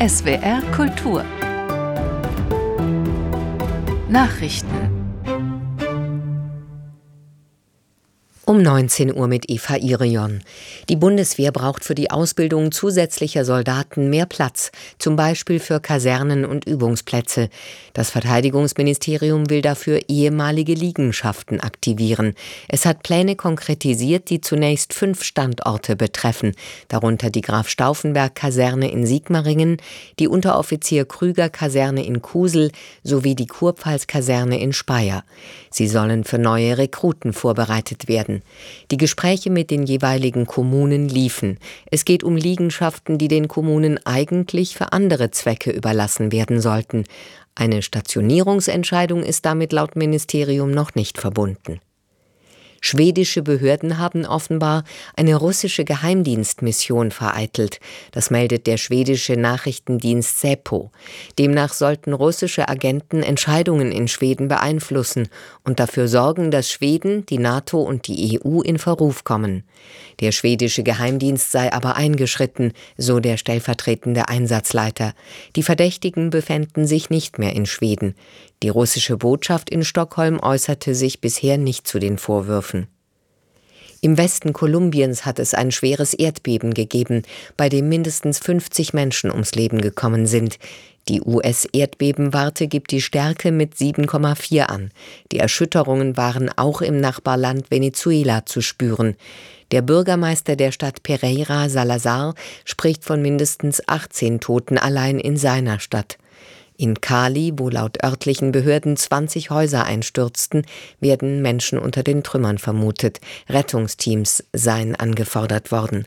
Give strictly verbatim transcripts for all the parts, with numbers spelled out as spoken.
S W R Kultur Nachrichten Um neunzehn Uhr mit Eva Irion. Die Bundeswehr braucht für die Ausbildung zusätzlicher Soldaten mehr Platz, zum Beispiel für Kasernen und Übungsplätze. Das Verteidigungsministerium will dafür ehemalige Liegenschaften aktivieren. Es hat Pläne konkretisiert, die zunächst fünf Standorte betreffen, darunter die Graf-Stauffenberg-Kaserne in Sigmaringen, die Unteroffizier-Krüger-Kaserne in Kusel sowie die Kurpfalz-Kaserne in Speyer. Sie sollen für neue Rekruten vorbereitet werden. Die Gespräche mit den jeweiligen Kommunen liefen. Es geht um Liegenschaften, die den Kommunen eigentlich für andere Zwecke überlassen werden sollten. Eine Stationierungsentscheidung ist damit laut Ministerium noch nicht verbunden. Schwedische Behörden haben offenbar eine russische Geheimdienstmission vereitelt. Das meldet der schwedische Nachrichtendienst Säpo. Demnach sollten russische Agenten Entscheidungen in Schweden beeinflussen und dafür sorgen, dass Schweden, die NATO und die E U in Verruf kommen. Der schwedische Geheimdienst sei aber eingeschritten, so der stellvertretende Einsatzleiter. Die Verdächtigen befänden sich nicht mehr in Schweden. Die russische Botschaft in Stockholm äußerte sich bisher nicht zu den Vorwürfen. Im Westen Kolumbiens hat es ein schweres Erdbeben gegeben, bei dem mindestens fünfzig Menschen ums Leben gekommen sind. Die U S-Erdbebenwarte gibt die Stärke mit sieben Komma vier an. Die Erschütterungen waren auch im Nachbarland Venezuela zu spüren. Der Bürgermeister der Stadt Pereira, Salazar, spricht von mindestens achtzehn Toten allein in seiner Stadt. In Cali, wo laut örtlichen Behörden zwanzig Häuser einstürzten, werden Menschen unter den Trümmern vermutet. Rettungsteams seien angefordert worden.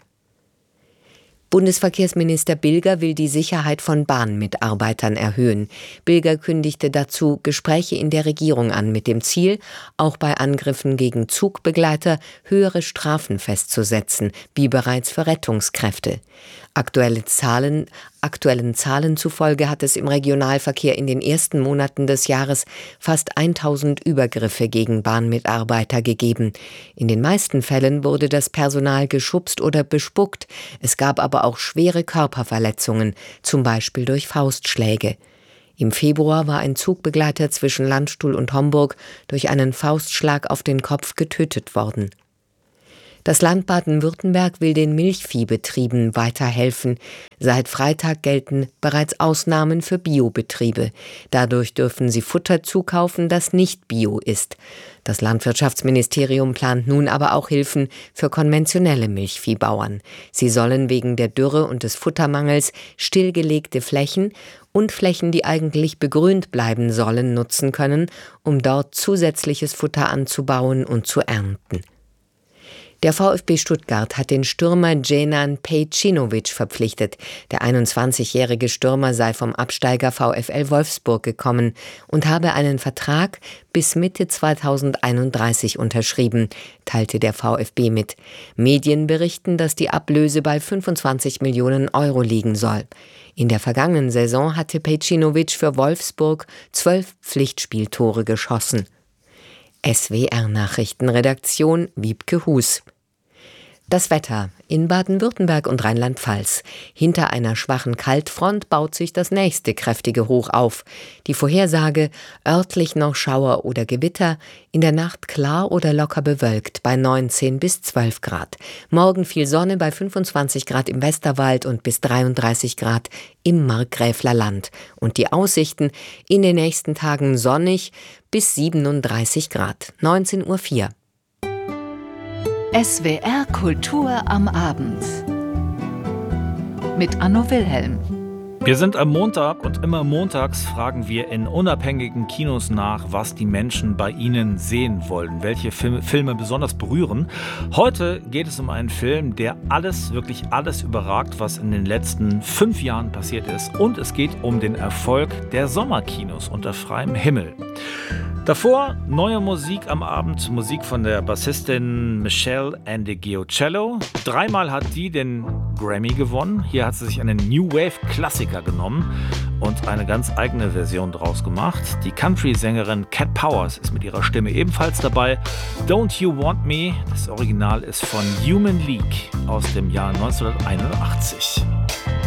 Bundesverkehrsminister Bilger will die Sicherheit von Bahnmitarbeitern erhöhen. Bilger kündigte dazu Gespräche in der Regierung an, mit dem Ziel, auch bei Angriffen gegen Zugbegleiter höhere Strafen festzusetzen, wie bereits für Rettungskräfte. Aktuelle Zahlen, aktuellen Zahlen zufolge hat es im Regionalverkehr in den ersten Monaten des Jahres fast tausend Übergriffe gegen Bahnmitarbeiter gegeben. In den meisten Fällen wurde das Personal geschubst oder bespuckt. Es gab aber auch schwere Körperverletzungen, zum Beispiel durch Faustschläge. Im Februar war ein Zugbegleiter zwischen Landstuhl und Homburg durch einen Faustschlag auf den Kopf getötet worden. Das Land Baden-Württemberg will den Milchviehbetrieben weiterhelfen. Seit Freitag gelten bereits Ausnahmen für Biobetriebe. Dadurch dürfen sie Futter zukaufen, das nicht bio ist. Das Landwirtschaftsministerium plant nun aber auch Hilfen für konventionelle Milchviehbauern. Sie sollen wegen der Dürre und des Futtermangels stillgelegte Flächen und Flächen, die eigentlich begrünt bleiben sollen, nutzen können, um dort zusätzliches Futter anzubauen und zu ernten. Der VfB Stuttgart hat den Stürmer Dženan Pejčinović verpflichtet. Der einundzwanzigjährige Stürmer sei vom Absteiger VfL Wolfsburg gekommen und habe einen Vertrag bis Mitte zweitausendeinunddreißig unterschrieben, teilte der VfB mit. Medien berichten, dass die Ablöse bei fünfundzwanzig Millionen Euro liegen soll. In der vergangenen Saison hatte Pejčinović für Wolfsburg zwölf Pflichtspieltore geschossen. S W R-Nachrichtenredaktion Wiebke Hus. Das Wetter in Baden-Württemberg und Rheinland-Pfalz. Hinter einer schwachen Kaltfront baut sich das nächste kräftige Hoch auf. Die Vorhersage: örtlich noch Schauer oder Gewitter, in der Nacht klar oder locker bewölkt bei neunzehn bis zwölf Grad. Morgen viel Sonne bei fünfundzwanzig Grad im Westerwald und bis dreiunddreißig Grad im Markgräfler Land. Und die Aussichten: in den nächsten Tagen sonnig bis siebenunddreißig Grad. neunzehn Uhr vier. S W R Kultur am Abend mit Anno Wilhelm. Wir sind am Montag und immer montags fragen wir in unabhängigen Kinos nach, was die Menschen bei ihnen sehen wollen, welche Filme, Filme besonders berühren. Heute geht es um einen Film, der alles, wirklich alles überragt, was in den letzten fünf Jahren passiert ist. Und es geht um den Erfolg der Sommerkinos unter freiem Himmel. Davor neue Musik am Abend, Musik von der Bassistin Michelle Andegeocello. Dreimal hat die den Grammy gewonnen. Hier hat sie sich einen New Wave Klassiker genommen und eine ganz eigene Version draus gemacht. Die Country-Sängerin Cat Powers ist mit ihrer Stimme ebenfalls dabei. Don't You Want Me, das Original ist von Human League aus dem Jahr neunzehnhunderteinundachtzig.